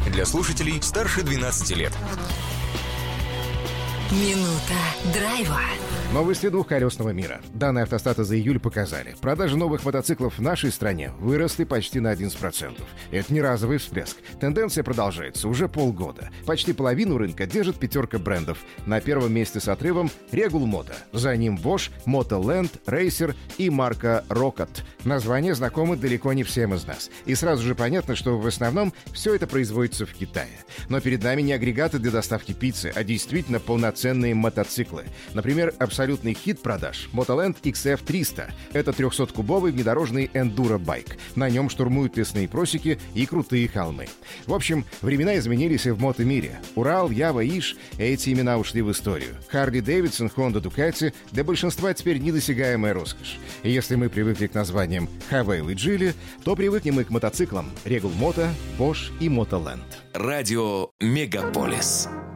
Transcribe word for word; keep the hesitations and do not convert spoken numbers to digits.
Для слушателей старше двенадцати лет. Минута драйва. Новости двухколесного мира. Данные автостата за июль показали. Продажи новых мотоциклов в нашей стране выросли почти на одиннадцать процентов. Это не разовый всплеск. Тенденция продолжается уже полгода. Почти половину рынка держит пятерка брендов. На первом месте с отрывом Regal Moto. За ним Bosch, Motoland, Racer и марка Rocket. Названия знакомы далеко не всем из нас. И сразу же понятно, что в основном все это производится в Китае. Но перед нами не агрегаты для доставки пиццы, а действительно полноценные мотоциклы. Например, абсолютный хит продаж Motoland икс эф триста. Это трехсоткубовый внедорожный эндуро-байк. На нем штурмуют лесные просеки и крутые холмы. В общем, времена изменились и в мотомире. Урал, Ява, Иш — эти имена ушли в историю. Харли Дэвидсон, Honda, Ducati — для большинства теперь недосягаемая роскошь. И если мы привыкли к названиям Havail и Geely, то привыкнем и к мотоциклам Regal Moto, Bosch и Motoland. Радио Мегаполис.